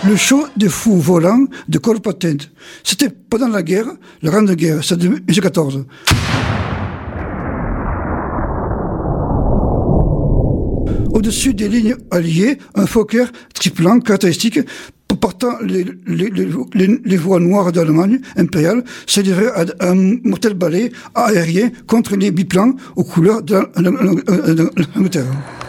Le show des fous volants de Colpatent. C'était pendant la guerre, la Grande Guerre, c'est de 1914. Au-dessus des lignes alliées, un Fokker triplan caractéristique portant les voies noires d'Allemagne impériale se livrait à un mortel balai aérien contre les biplans aux couleurs de l'Angleterre.